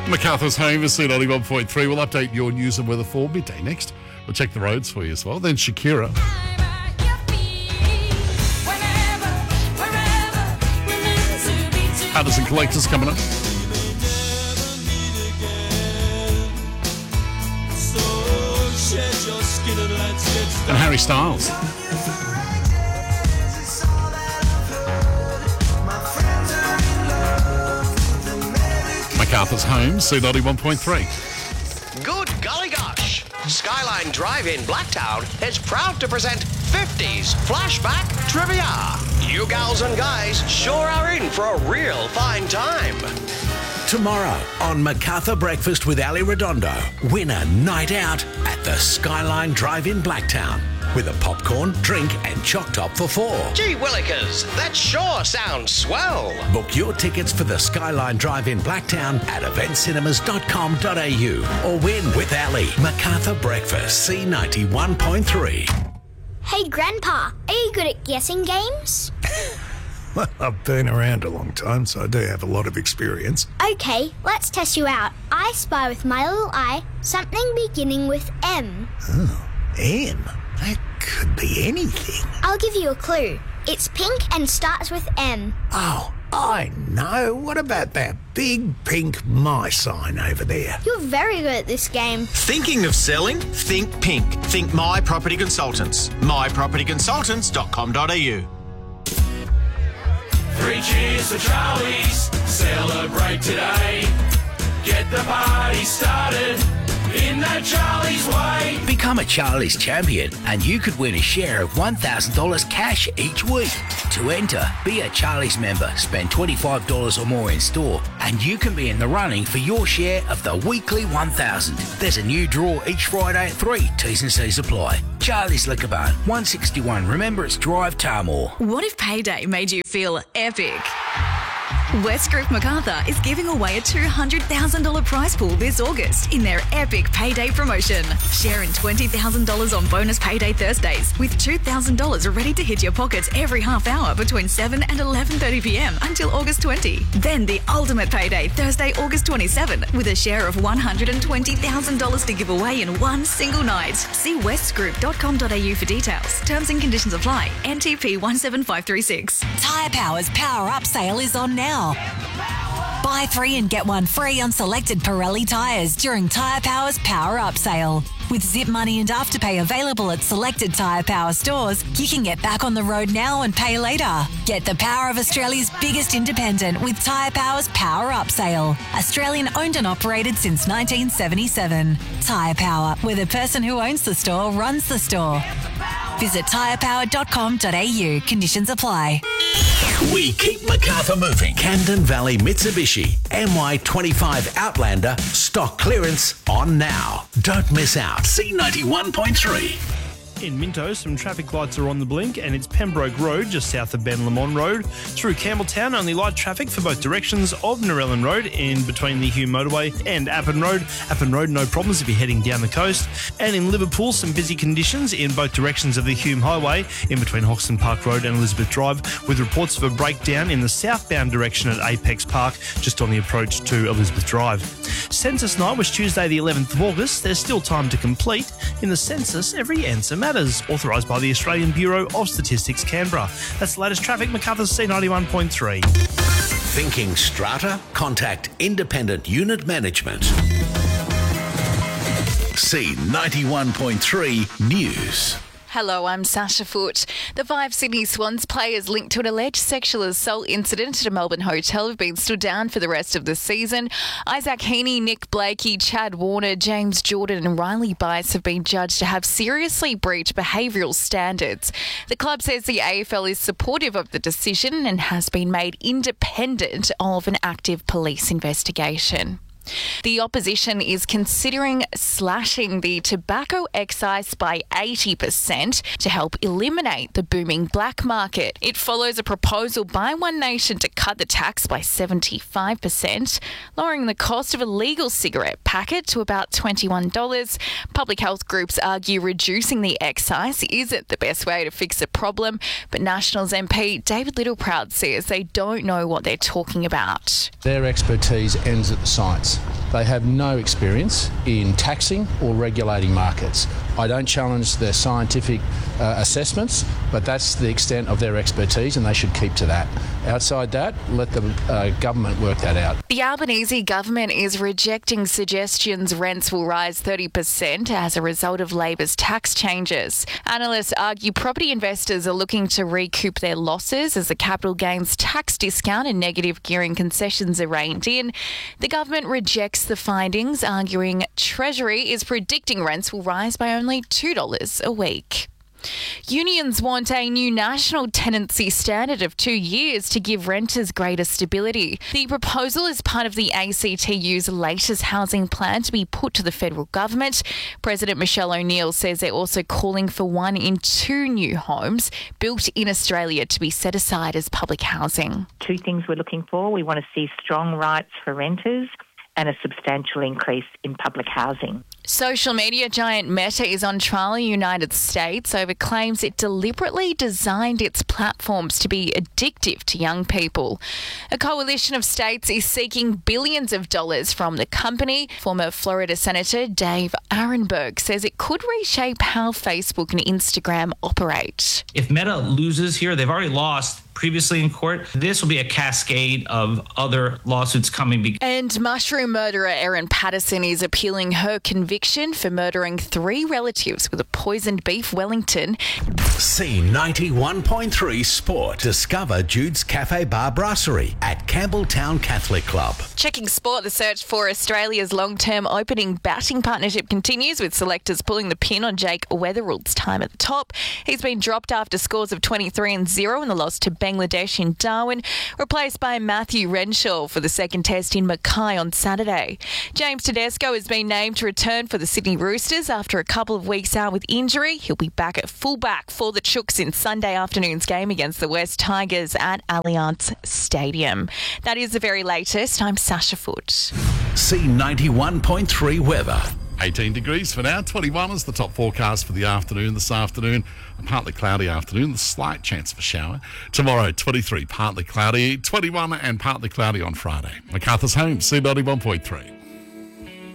MacArthur's home is C91.3. We'll update your news and weather for midday next. We'll check the roads for you as well. Then Shakira. Hunters and Collectors coming up. And Harry Styles. MacArthur's home, C91.3. Good golly gosh! Skyline Drive-In Blacktown is proud to present 50s Flashback Trivia. You gals and guys sure are in for a real fine time. Tomorrow on MacArthur Breakfast with Ali Redondo, win a night out at the Skyline Drive-In Blacktown with a popcorn, drink and choc top for 4. Gee willikers, that sure sounds swell. Book your tickets for the Skyline Drive-In Blacktown at eventcinemas.com.au or win with Ali. MacArthur Breakfast, C91.3. Hey, Grandpa, are you good at guessing games? Well, I've been around a long time, so I do have a lot of experience. Okay, let's test you out. I spy with my little eye something beginning with M. Oh, M? That could be anything. I'll give you a clue. It's pink and starts with M. Oh, I know. What about that big pink my sign over there? You're very good at this game. Thinking of selling? Think pink. Think My Property Consultants. mypropertyconsultants.com.au. 3 cheers for Charlie's. Celebrate today. Get the party started in that Charlie's way. Become a Charlie's champion and you could win a share of $1,000 cash each week. To enter, be a Charlie's member, spend $25 or more in store, and you can be in the running for your share of the weekly $1,000. There's a new draw each Friday at 3. T's and C's apply. Charlie's Liquor Barn, 161 Remembrance Drive, Tarmore. What if payday made you feel epic? West Group MacArthur is giving away a $200,000 prize pool this August in their epic payday promotion. Share in $20,000 on bonus payday Thursdays with $2,000 ready to hit your pockets every half hour between 7 and 11:30 p.m. until August 20. Then the ultimate payday Thursday, August 27 with a share of $120,000 to give away in one single night. See westgroup.com.au for details. Terms and conditions apply. NTP 17536. Tyre Power's Power Up sale is on now. Buy 3 and get 1 free on selected Pirelli tyres during Tyre Power's Power Up sale. With Zip Money and Afterpay available at selected Tyre Power stores, you can get back on the road now and pay later. Get the power of Australia's biggest independent with Tyre Power's Power Up sale. Australian owned and operated since 1977. Tyre Power, where the person who owns the store runs the store. Visit tyrepower.com.au. Conditions apply. We keep MacArthur moving. Camden Valley Mitsubishi MY25 Outlander stock clearance on now. Don't miss out. C91.3. In Minto, some traffic lights are on the blink, and it's Pembroke Road, just south of Ben Lamont Road. Through Campbelltown, only light traffic for both directions of Narellan Road in between the Hume Motorway and Appin Road. Appin Road, no problems if you're heading down the coast. And in Liverpool, some busy conditions in both directions of the Hume Highway in between Hoxton Park Road and Elizabeth Drive, with reports of a breakdown in the southbound direction at Apex Park, just on the approach to Elizabeth Drive. Census night was Tuesday the 11th of August. There's still time to complete. In the census, every answer matters. Authorised by the Australian Bureau of Statistics, Canberra. That's the latest traffic. MacArthur's C91.3. Thinking strata? Contact Independent Unit Management. C91.3 News. Hello, I'm Sasha Foote. The 5 Sydney Swans players linked to an alleged sexual assault incident at a Melbourne hotel have been stood down for the rest of the season. Isaac Heaney, Nick Blakey, Chad Warner, James Jordan and Riley Bice have been judged to have seriously breached behavioural standards. The club says the AFL is supportive of the decision and has been made independent of an active police investigation. The opposition is considering slashing the tobacco excise by 80% to help eliminate the booming black market. It follows a proposal by One Nation to cut the tax by 75%, lowering the cost of a legal cigarette packet to about $21. Public health groups argue reducing the excise isn't the best way to fix the problem, but Nationals MP David Littleproud says they don't know what they're talking about. Their expertise ends at the sites. They have no experience in taxing or regulating markets. I don't challenge their scientific assessments, but that's the extent of their expertise and they should keep to that. Outside that, let the government work that out. The Albanese government is rejecting suggestions rents will rise 30% as a result of Labor's tax changes. Analysts argue property investors are looking to recoup their losses as the capital gains tax discount and negative gearing concessions are reined in. The government rejects the findings, arguing Treasury is predicting rents will rise by only $2 a week. Unions want a new national tenancy standard of 2 years to give renters greater stability. The proposal is part of the ACTU's latest housing plan to be put to the federal government. President Michelle O'Neill says they're also calling for 1 in 2 new homes built in Australia to be set aside as public housing. 2 things we're looking for. We want to see strong rights for renters and a substantial increase in public housing. Social media giant Meta is on trial in the United States over claims it deliberately designed its platforms to be addictive to young people. A coalition of states is seeking billions of dollars from the company. Former Florida Senator Dave Arenberg says it could reshape how Facebook and Instagram operate. If Meta loses here, they've already lost previously in court. This will be a cascade of other lawsuits coming. And mushroom murderer Erin Patterson is appealing her conviction for murdering 3 relatives with a poisoned beef Wellington. C91.3 Sport. Discover Jude's Cafe Bar Brasserie at Campbelltown Catholic Club. Checking sport, the search for Australia's long-term opening batting partnership continues, with selectors pulling the pin on Jake Weatherall's time at the top. He's been dropped after scores of 23 and 0 in the loss to Bangladesh in Darwin, replaced by Matthew Renshaw for the second test in Mackay on Saturday. James Tedesco has been named to return for the Sydney Roosters after a couple of weeks out with injury. He'll be back at fullback for the Chooks in Sunday afternoon's game against the West Tigers at Allianz Stadium. That is the very latest. I'm Sasha Foote. C91.3 weather. 18 degrees for now. 21 is the top forecast for the afternoon. This afternoon, a partly cloudy afternoon, the slight chance of a shower. Tomorrow, 23, partly cloudy, 21 and partly cloudy on Friday. MacArthur's Home, C91.3.